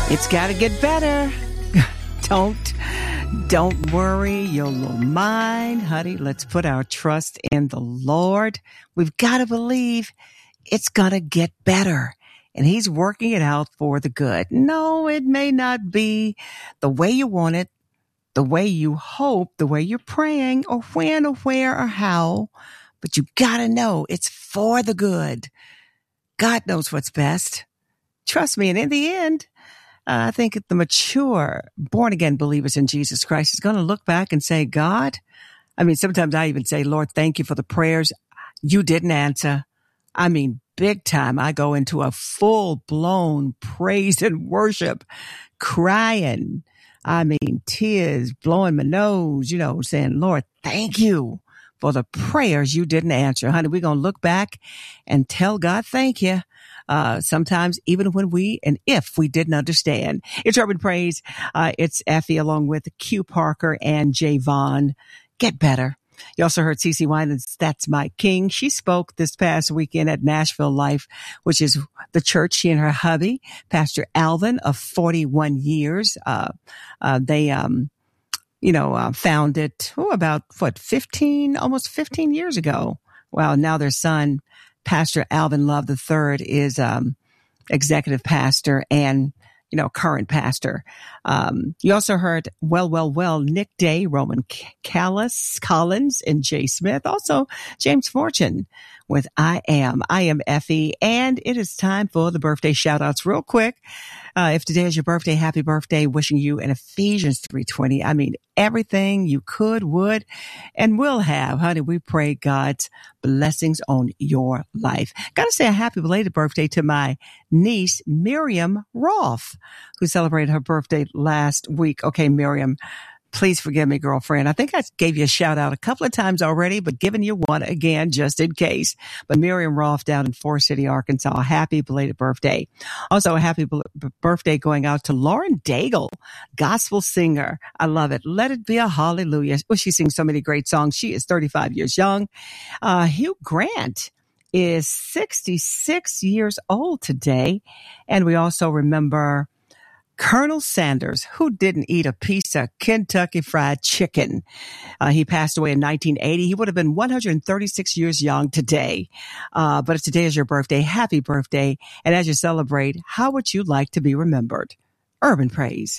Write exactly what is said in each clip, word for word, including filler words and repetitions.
It's got to get better. Don't, don't worry your little mind, honey. Let's put our trust in the Lord. We've got to believe it's going to get better. And he's working it out for the good. No, it may not be the way you want it, the way you hope, the way you're praying, or when or where or how, but you got to know it's for the good. God knows what's best. Trust me. And in the end, uh, I think the mature, born-again believers in Jesus Christ is going to look back and say, God, I mean, sometimes I even say, Lord, thank you for the prayers you didn't answer. I mean, big time. I go into a full-blown praise and worship, crying. I mean, tears blowing my nose, you know, saying, Lord, thank you for the prayers you didn't answer. Honey, we're going to look back and tell God, thank you. Uh, sometimes even when we and if we didn't understand. It's Urban Praise. Uh, it's Effie along with Q Parker and Jay Vaughn. Get better. You also heard CeCe Winans, That's My King. She spoke this past weekend at Nashville Life, which is the church she and her hubby, Pastor Alvin of forty-one years. Uh, uh, they, um, you know, uh, founded oh, about what, fifteen, almost fifteen years ago. Well, now their son, Pastor Alvin Love the third, is um, executive pastor and, you know, current pastor. Um, you also heard Well, Well, Well, Nick Day, Roman Callis, Collins, and Jay Smith. Also, James Fortune with I Am. I am Effie, and it is time for the birthday shout-outs real quick. Uh, if today is your birthday, happy birthday. Wishing you an Ephesians three twenty. I mean, everything you could, would, and will have. Honey, we pray God's blessings on your life. Got to say a happy belated birthday to my niece, Miriam Roth, who celebrated her birthday last week. Okay, Miriam, please forgive me, girlfriend. I think I gave you a shout out a couple of times already, but giving you one again just in case. But Miriam Roth down in Forest City, Arkansas, happy belated birthday. Also a happy b- birthday going out to Lauren Daigle, gospel singer. I love it. Let it be a hallelujah. Well, she sings so many great songs. She is thirty-five years young. Uh, Hugh Grant is sixty-six years old today. And we also remember Colonel Sanders, who didn't eat a piece of Kentucky Fried Chicken. Uh, he passed away in nineteen eighty. He would have been one hundred thirty-six years young today. Uh, but if today is your birthday, happy birthday. And as you celebrate, how would you like to be remembered? Urban Praise.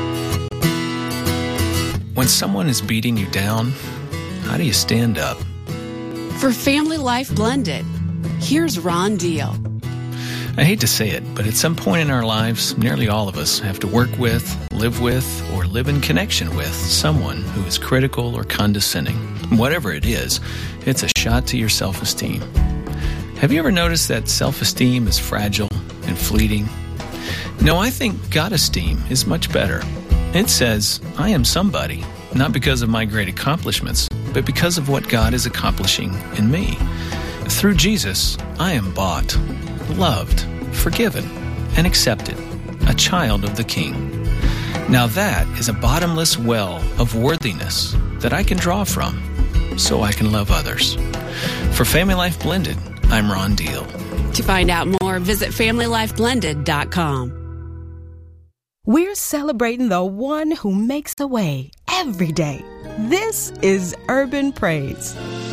When someone is beating you down, how do you stand up? For Family Life Blended, here's Ron Deal. I hate to say it, but at some point in our lives, nearly all of us have to work with, live with, or live in connection with someone who is critical or condescending. Whatever it is, it's a shot to your self-esteem. Have you ever noticed that self-esteem is fragile and fleeting? No, I think God-esteem is much better. It says, I am somebody, not because of my great accomplishments, but because of what God is accomplishing in me. Through Jesus, I am bought, loved, forgiven, and accepted, a child of the King. Now that is a bottomless well of worthiness that I can draw from so I can love others. For Family Life Blended, I'm Ron Deal. To find out more, visit family life blended dot com. We're celebrating the one who makes a way every day. This is Urban Praise.